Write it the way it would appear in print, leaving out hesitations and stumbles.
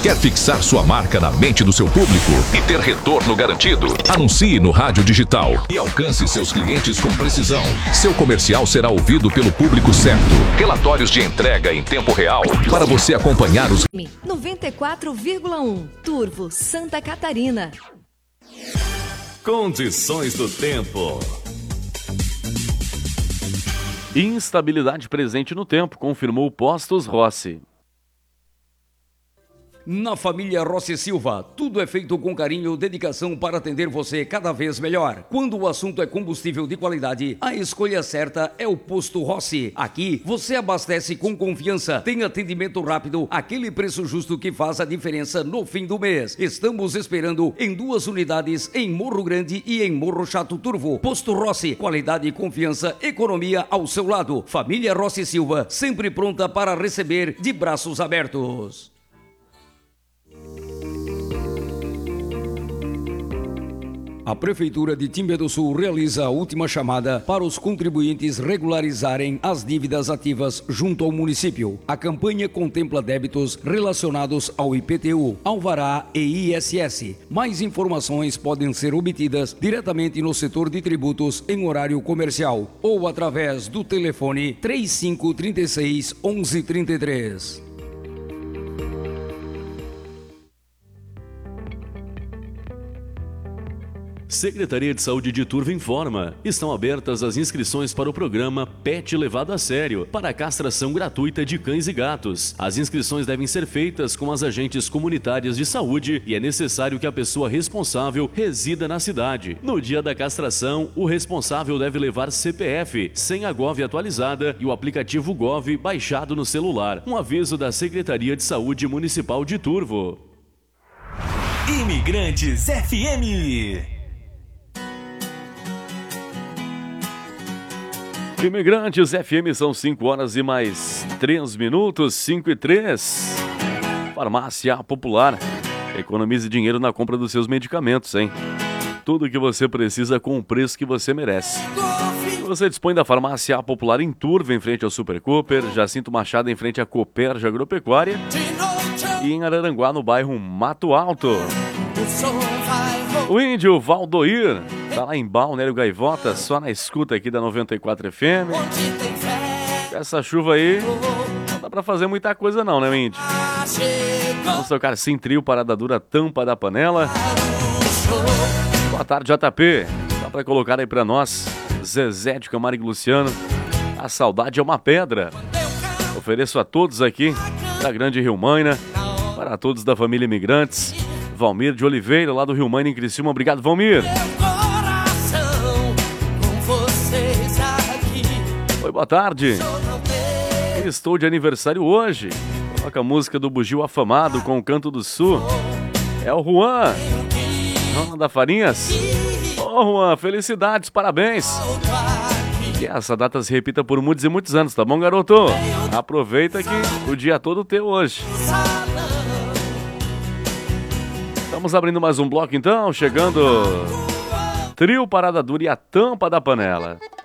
Quer fixar sua marca na mente do seu público e ter retorno garantido? Anuncie no rádio digital e alcance seus clientes com precisão. Seu comercial será ouvido pelo público certo. Relatórios de entrega em tempo real para você acompanhar os 94,1 Turvo, Santa Catarina. Condições do tempo. Instabilidade presente no tempo, confirmou Postos Rossi. Na família Rossi Silva, tudo é feito com carinho e dedicação para atender você cada vez melhor. Quando o assunto é combustível de qualidade, a escolha certa é o Posto Rossi. Aqui, você abastece com confiança, tem atendimento rápido, aquele preço justo que faz a diferença no fim do mês. Estamos esperando em 2 unidades em Morro Grande e em Morro Chato Turvo. Posto Rossi, qualidade, confiança, economia ao seu lado. Família Rossi Silva, sempre pronta para receber de braços abertos. A Prefeitura de Timbé do Sul realiza a última chamada para os contribuintes regularizarem as dívidas ativas junto ao município. A campanha contempla débitos relacionados ao IPTU, Alvará e ISS. Mais informações podem ser obtidas diretamente no setor de tributos em horário comercial ou através do telefone 3536 1133. Secretaria de Saúde de Turvo informa: estão abertas as inscrições para o programa PET Levado a Sério para a castração gratuita de cães e gatos. As inscrições devem ser feitas com as agentes comunitárias de saúde e é necessário que a pessoa responsável resida na cidade. No dia da castração, o responsável deve levar CPF, senha Gov atualizada e o aplicativo Gov baixado no celular. Um aviso da Secretaria de Saúde Municipal de Turvo. Imigrantes FM. Imigrantes FM, são 5 horas e mais 3 minutos, 5 e 3. Farmácia Popular. Economize dinheiro na compra dos seus medicamentos, hein? Tudo que você precisa com o preço que você merece. Você dispõe da Farmácia Popular em Turvo, em frente ao Super Cooper, Jacinto Machado, em frente à Cooperja Agropecuária, e em Araranguá, no bairro Mato Alto. O índio Valdoir tá lá em Balneário Gaivota, só na escuta aqui da 94 FM. Essa chuva aí não dá pra fazer muita coisa não, né, índio? Vamos tocar sim, trio Parada Dura, Tampa da Panela. Boa tarde, JP. Dá pra colocar aí pra nós Zezé de Camargo e Luciano, A Saudade é uma Pedra. Ofereço a todos aqui da Grande Rio Maina, para todos da família Imigrantes. Valmir de Oliveira, lá do Rio Maina, em Criciúma. Obrigado, Valmir. Oi, boa tarde. Estou de aniversário hoje. Coloca a música do Bugio Afamado com o Canto do Sul. É o Juan, Dona da Farinhas. Ô, Juan, felicidades, parabéns. Que essa data se repita por muitos e muitos anos, tá bom, garoto? Aproveita que o dia todo teu hoje. Estamos abrindo mais um bloco então, chegando Trio Parada Dura e a Tampa da Panela.